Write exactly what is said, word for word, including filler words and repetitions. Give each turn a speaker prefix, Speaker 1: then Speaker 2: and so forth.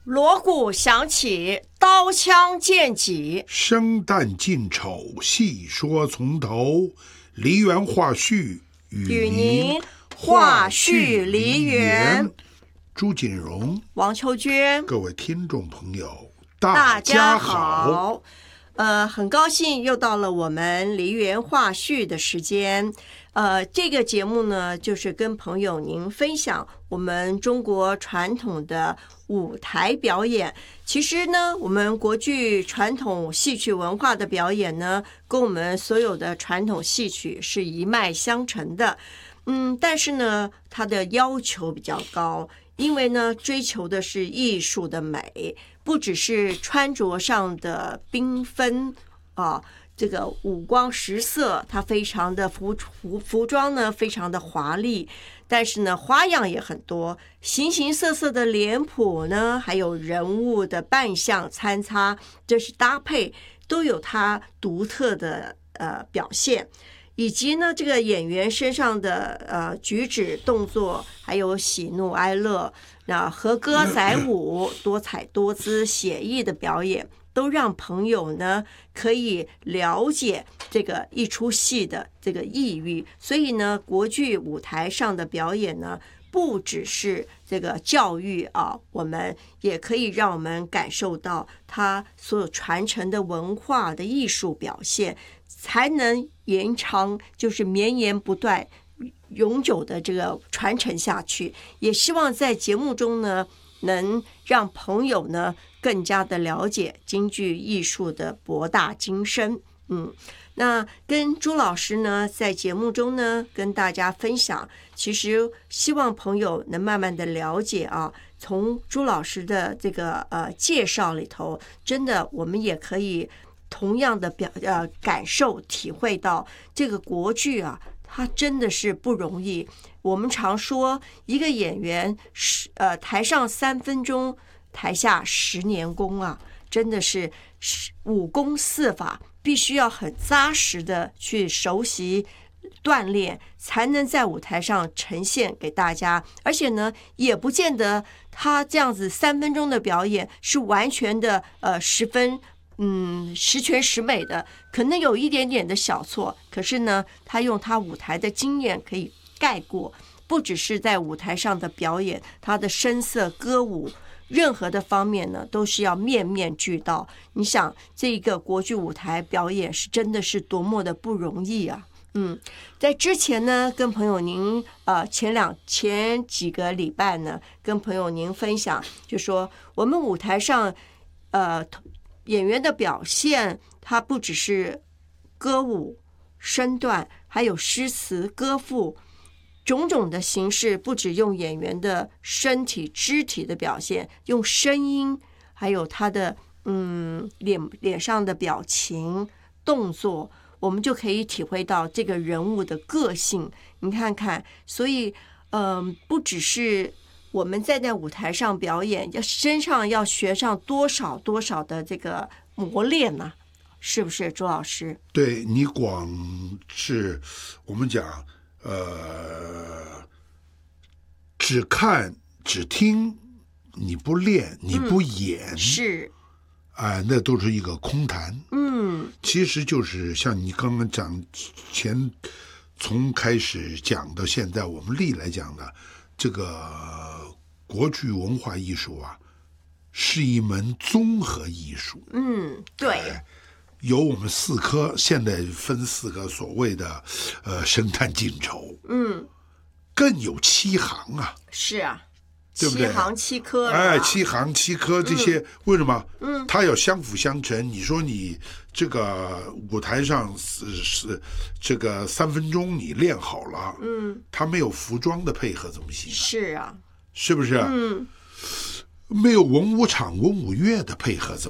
Speaker 1: 锣鼓响起，刀枪剑戟，
Speaker 2: 生旦净丑，细说从头。梨园话絮，
Speaker 1: 与您话絮梨园。
Speaker 2: 朱锦荣、
Speaker 1: 王秋娟，
Speaker 2: 各位听众朋友，
Speaker 1: 大家
Speaker 2: 好。
Speaker 1: 好。呃，很高兴又到了我们梨园话絮的时间。呃，这个节目呢，就是跟朋友您分享我们中国传统的舞台表演。其实呢，我们国剧传统戏曲文化的表演呢，跟我们所有的传统戏曲是一脉相承的。嗯，但是呢，它的要求比较高，因为呢，追求的是艺术的美，不只是穿着上的缤纷啊。这个五光十色，它非常的服服服装呢，非常的华丽，但是呢，花样也很多，形形色色的脸谱呢，还有人物的扮相参差，这是搭配，都有它独特的呃表现，以及呢，这个演员身上的呃举止动作，还有喜怒哀乐，那和歌载舞，多彩多姿、写意的表演。都让朋友呢可以了解这个一出戏的这个意蕴，所以呢，国剧舞台上的表演呢，不只是这个教育啊，我们也可以让我们感受到它所有传承的文化的艺术表现，才能延长，就是绵延不断、永久的这个传承下去。也希望在节目中呢，能让朋友呢更加的了解京剧艺术的博大精深。嗯，那跟朱老师呢在节目中呢跟大家分享，其实希望朋友能慢慢的了解啊，从朱老师的这个呃介绍里头，真的我们也可以同样的表呃感受体会到这个国剧啊，它真的是不容易。我们常说一个演员是呃台上三分钟，台下十年功啊，真的是武功四法必须要很扎实的去熟悉锻炼，才能在舞台上呈现给大家。而且呢，也不见得他这样子三分钟的表演是完全的呃十分嗯十全十美的，可能有一点点的小错，可是呢，他用他舞台的经验可以盖过，不只是在舞台上的表演，他的声色歌舞。任何的方面呢，都是要面面俱到。你想，这个国剧舞台表演是真的是多么的不容易啊！嗯，在之前呢，跟朋友您呃前两前几个礼拜呢，跟朋友您分享，就说我们舞台上呃演员的表现，它不只是歌舞、身段，还有诗词歌赋。种种的形式，不只用演员的身体肢体的表现，用声音，还有他的嗯脸脸上的表情动作，我们就可以体会到这个人物的个性。你看看，所以嗯、呃，不只是我们在那舞台上表演，要身上要学上多少多少的这个磨练呢、啊？是不是，朱老师？
Speaker 2: 对，你光是我们讲。呃，只看只听，你不练，你不演，
Speaker 1: 嗯、是，
Speaker 2: 啊、呃，那都是一个空谈。
Speaker 1: 嗯，
Speaker 2: 其实就是像你刚刚讲前，从开始讲到现在，我们历来讲的这个国剧文化艺术啊，是一门综合艺术。
Speaker 1: 嗯，对。呃
Speaker 2: 有我们四科，现在分四个所谓的，呃，生旦净丑，
Speaker 1: 嗯，
Speaker 2: 更有七行啊，
Speaker 1: 是啊，
Speaker 2: 对不对？
Speaker 1: 七行七科，
Speaker 2: 哎，七行七科这些，嗯、为什么？
Speaker 1: 嗯，
Speaker 2: 它要相辅相成。你说你这个舞台上是是这个三分钟你练好了，
Speaker 1: 嗯，
Speaker 2: 它没有服装的配合怎么行、啊？
Speaker 1: 是啊，
Speaker 2: 是不是？
Speaker 1: 嗯。
Speaker 2: 没有文武场文武乐的配合怎